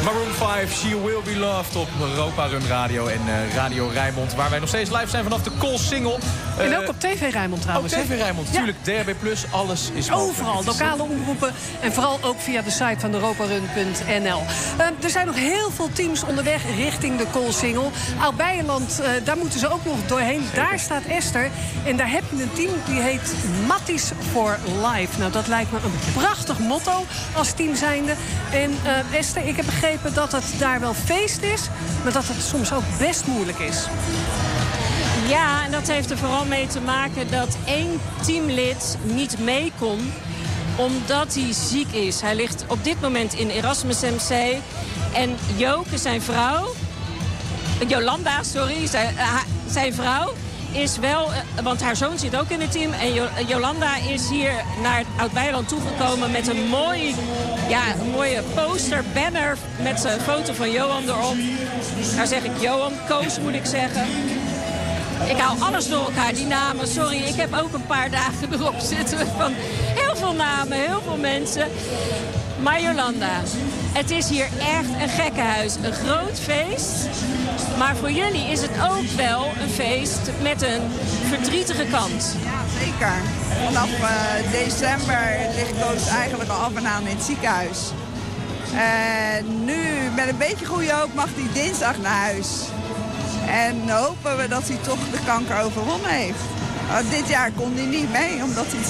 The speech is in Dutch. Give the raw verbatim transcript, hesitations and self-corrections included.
Maroon vijf, She Will Be Loved op Europa Run Radio en uh, Radio Rijnmond. Waar wij nog steeds live zijn vanaf de Koolsingel. Uh, en ook op T V Rijnmond trouwens. Ook T V Rijnmond, natuurlijk. Ja. D R B plus, alles is overal, mogelijk. Lokale omroepen. En vooral ook via de site van europarun punt n l. Uh, er zijn nog heel veel teams onderweg richting de Koolsingel. Oud-Beijerland, uh, daar moeten ze ook nog doorheen. Zeker. Daar staat Esther. En daar heb je een team die heet Matties for Life. Nou, dat lijkt me een prachtig motto als team zijnde. En uh, Esther, ik heb begrepen dat het daar wel feest is, maar dat het soms ook best moeilijk is. Ja, en dat heeft er vooral mee te maken dat één teamlid niet mee kon, omdat hij ziek is. Hij ligt op dit moment in Erasmus M C. En Joke, zijn vrouw, Jolanda, sorry, zijn, uh, zijn vrouw, is wel, want haar zoon zit ook in het team. En Jolanda is hier naar Oud-Beijerland toegekomen met een, mooi, ja, een mooie poster, banner met zijn foto van Johan erop. Nou zeg ik Johan, Koos moet ik zeggen. Ik hou alles door elkaar, die namen. Sorry, ik heb ook een paar dagen erop zitten van heel veel namen, heel veel mensen. Maar Jolanda, het is hier echt een gekkenhuis. Een groot feest. Maar voor jullie is het ook wel een feest met een verdrietige kant. Ja, zeker. Vanaf uh, december ligt Koos eigenlijk al af en aan in het ziekenhuis. En nu, met een beetje goede hoop, mag hij dinsdag naar huis. En hopen we dat hij toch de kanker overwonnen heeft. Uh, dit jaar kon hij niet mee, omdat hij